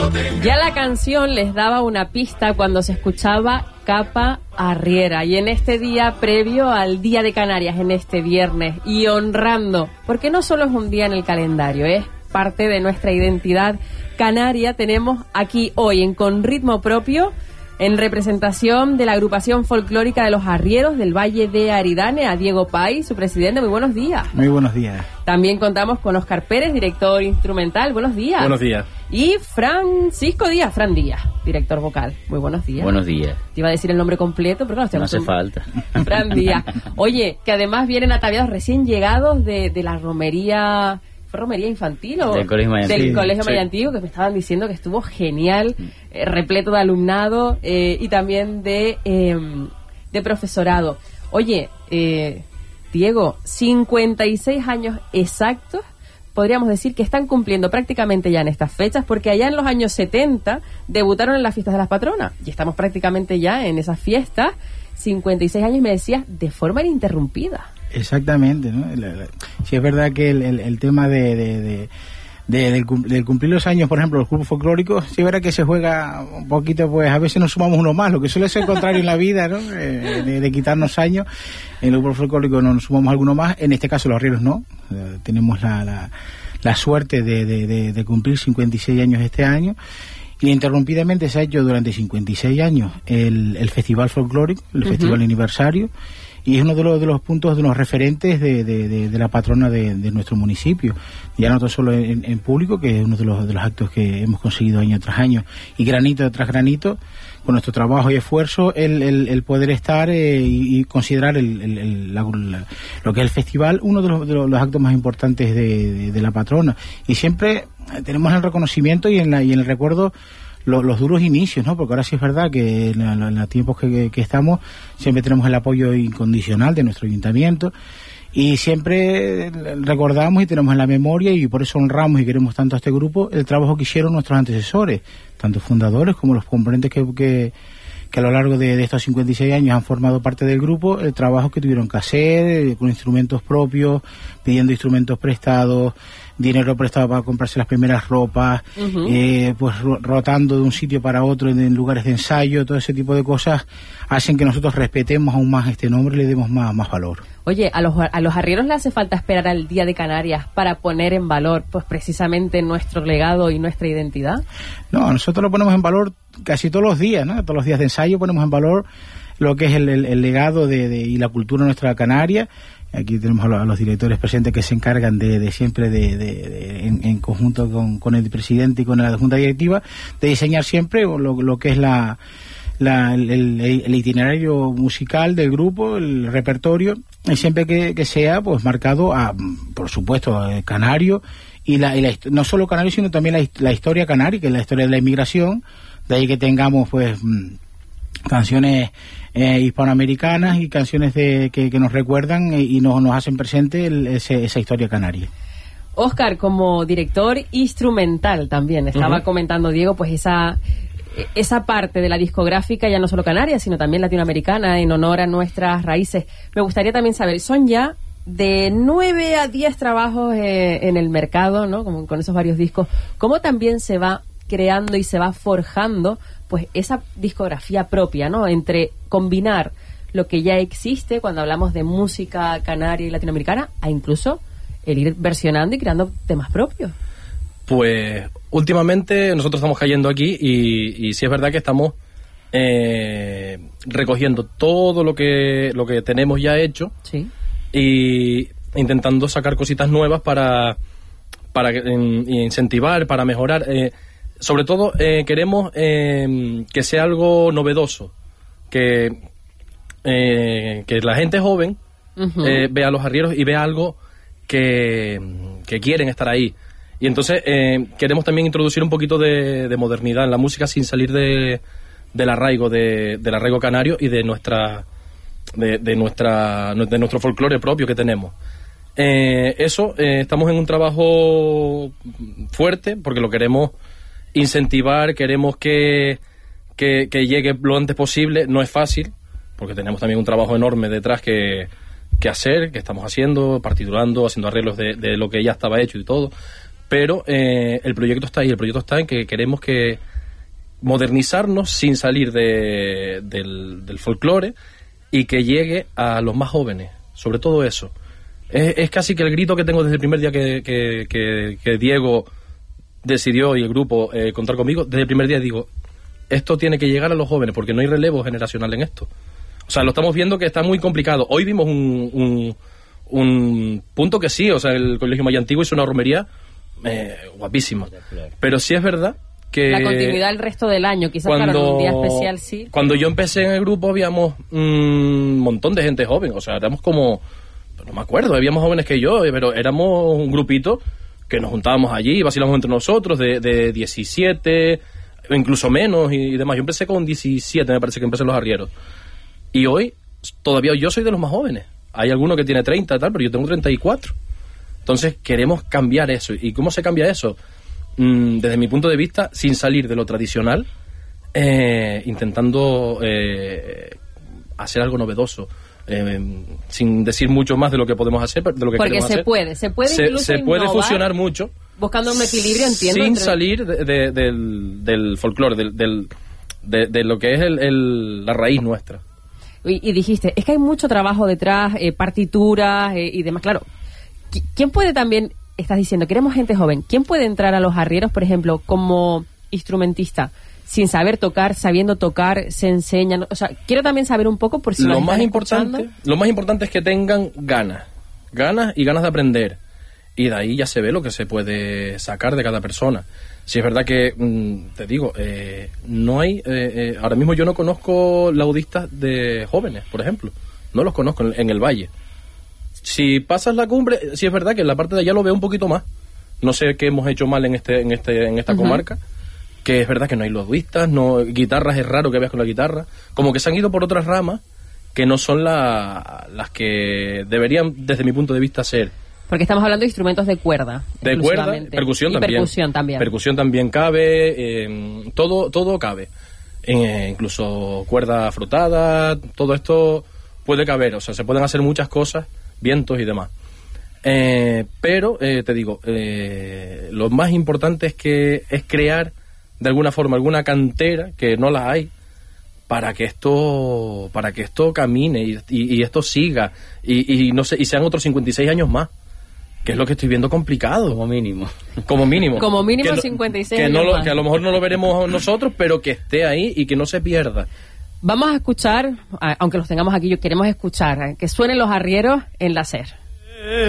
Ya la canción les daba una pista cuando se escuchaba Capa Arriera, y en este día previo al Día de Canarias, en este viernes, y honrando, porque no solo es un día en el calendario, es parte de nuestra identidad canaria. Tenemos aquí hoy en Con Ritmo Propio, en representación de la agrupación folclórica de los arrieros del Valle de Aridane, a Diego Pay, su presidente. Muy buenos días. Muy buenos días. También contamos con Óscar Pérez, director instrumental. Buenos días. Buenos días. Y Francisco Díaz, Fran Díaz, director vocal. Muy buenos días. Buenos días. Te iba a decir el nombre completo, pero claro, no hace falta. Fran Díaz. Oye, que además vienen ataviados recién llegados de la romería... ¿Fue romería infantil o...? Del Colegio María Antigua. Del Colegio María Antigua, que me estaban diciendo que estuvo genial, repleto de alumnado y también de profesorado. Oye, Diego, 56 años exactos, podríamos decir que están cumpliendo prácticamente ya en estas fechas, porque allá en los años 70 debutaron en las fiestas de las patronas, y estamos prácticamente ya en esas fiestas, 56 años, me decías, de forma ininterrumpida. Exactamente, ¿no? Sí, es verdad que el tema del cumplir los años, por ejemplo, los grupos folclóricos, sí es verdad que se juega un poquito, pues a veces nos sumamos uno más, lo que suele ser contrario en la vida, ¿no? De quitarnos años. En los grupos folclóricos nos sumamos alguno más, en este caso los arrieros no. Tenemos la suerte de cumplir 56 años este año. Ininterrumpidamente se ha hecho durante 56 años el Festival Folclórico, el Festival Aniversario, y es uno de los puntos, de los referentes de la patrona de nuestro municipio, ya no solo en público, que es uno de los actos que hemos conseguido año tras año, y granito tras granito, con nuestro trabajo y esfuerzo, el poder estar y considerar lo que es el festival uno de los actos más importantes de la patrona, y siempre tenemos el reconocimiento y en el recuerdo los duros inicios, ¿no? Porque ahora sí es verdad que en los tiempos que estamos siempre tenemos el apoyo incondicional de nuestro ayuntamiento, y siempre recordamos y tenemos en la memoria, y por eso honramos y queremos tanto a este grupo, el trabajo que hicieron nuestros antecesores, tanto fundadores como los componentes que a lo largo de estos 56 años han formado parte del grupo, el trabajo que tuvieron que hacer con instrumentos propios, pidiendo instrumentos prestados, dinero prestado para comprarse las primeras ropas, pues rotando de un sitio para otro en lugares de ensayo. Todo ese tipo de cosas hacen que nosotros respetemos aún más este nombre y le demos más valor. Oye, a los arrieros le hace falta esperar al Día de Canarias para poner en valor pues precisamente nuestro legado y nuestra identidad. No, nosotros lo ponemos en valor casi todos los días, ¿no? Todos los días de ensayo ponemos en valor lo que es el legado y la cultura nuestra canaria. Aquí tenemos a los directores presentes que se encargan de siempre en conjunto con el presidente y con la junta directiva, de diseñar siempre lo que es el itinerario musical del grupo, el repertorio, y siempre que sea pues marcado por supuesto, canario, y no solo canario, sino también la historia canaria, que es la historia de la inmigración. De ahí que tengamos pues canciones hispanoamericanas y canciones que nos recuerdan y nos hacen presente esa historia canaria. Óscar, como director instrumental también, estaba comentando Diego, pues esa parte de la discográfica, ya no solo canaria, sino también latinoamericana, en honor a nuestras raíces. Me gustaría también saber, son ya de 9 a 10 trabajos en el mercado, ¿no? Como con esos varios discos. ¿Cómo también se va creando y se va forjando pues esa discografía propia, ¿no? Entre combinar lo que ya existe cuando hablamos de música canaria y latinoamericana, a incluso el ir versionando y creando temas propios. Pues últimamente nosotros estamos cayendo aquí y sí es verdad que estamos recogiendo todo lo que tenemos ya hecho, sí, y intentando sacar cositas nuevas para incentivar, para mejorar. Sobre todo queremos que sea algo novedoso, que la gente joven vea a los arrieros y vea algo que quieren estar ahí. Y entonces queremos también introducir un poquito de modernidad en la música sin salir del arraigo del arraigo canario y de nuestro folclore propio que tenemos. Estamos en un trabajo fuerte porque lo queremos incentivar, queremos que llegue lo antes posible. No es fácil porque tenemos también un trabajo enorme detrás que hacer, que estamos haciendo, partiturando, haciendo arreglos de lo que ya estaba hecho y todo, pero el proyecto está ahí. El proyecto está en que queremos que modernizarnos sin salir del folclore y que llegue a los más jóvenes, sobre todo eso. Es casi que el grito que tengo desde el primer día que Diego decidió y el grupo contar conmigo. Desde el primer día digo, esto tiene que llegar a los jóvenes porque no hay relevo generacional en esto. O sea, lo estamos viendo que está muy complicado. Hoy vimos un punto que sí, o sea, el Colegio Maya Antiguo hizo una romería guapísima. Pero sí es verdad que la continuidad el resto del año, quizás para un día especial, sí. Cuando yo empecé en el grupo habíamos un montón de gente joven, o sea, éramos como, no me acuerdo, habíamos jóvenes que yo, pero éramos un grupito que nos juntábamos allí, vacilamos entre nosotros, de 17, o incluso menos y demás. Yo empecé con 17, me parece que empecé en Los Arrieros. Y hoy, todavía yo soy de los más jóvenes. Hay alguno que tiene 30 y tal, pero yo tengo 34. Entonces queremos cambiar eso. ¿Y cómo se cambia eso? Desde mi punto de vista, sin salir de lo tradicional, intentando hacer algo novedoso. Sin decir mucho más de lo que podemos hacer, de lo que queremos hacer. Porque se puede fusionar mucho, buscando un equilibrio, entiendo, sin salir del folclore, de lo que es la raíz nuestra. Y dijiste, es que hay mucho trabajo detrás, partituras y demás. Claro, ¿quién puede también, estás diciendo, queremos gente joven, ¿quién puede entrar a Los Arrieros, por ejemplo, como instrumentista? Sin saber tocar, sabiendo tocar, se enseñan. O sea, quiero también saber un poco por si lo más importante es que tengan ganas y ganas de aprender. Y de ahí ya se ve lo que se puede sacar de cada persona. Si es verdad que, te digo, no hay... ahora mismo yo no conozco laudistas de jóvenes, por ejemplo. No los conozco en el valle. Si pasas la cumbre, sí es verdad que en la parte de allá lo veo un poquito más. No sé qué hemos hecho mal en esta comarca. Que es verdad que no hay laudistas, guitarras es raro que veas con la guitarra. Como que se han ido por otras ramas que no son las que deberían, desde mi punto de vista, ser. Porque estamos hablando de instrumentos de cuerda. De cuerda, percusión también. Percusión también cabe, todo cabe. Incluso cuerda frotada, todo esto puede caber. O sea, se pueden hacer muchas cosas, vientos y demás. Pero, te digo, lo más importante es crear, de alguna forma, alguna cantera, que no la hay, para que esto camine y esto siga. Y no sé, y sean otros 56 años más. Que es lo que estoy viendo complicado. Como mínimo. Como mínimo 56 años más. Que a lo mejor no lo veremos nosotros, pero que esté ahí y que no se pierda. Vamos a escuchar, aunque los tengamos aquí, queremos escuchar, que suenen Los Arrieros en la SER.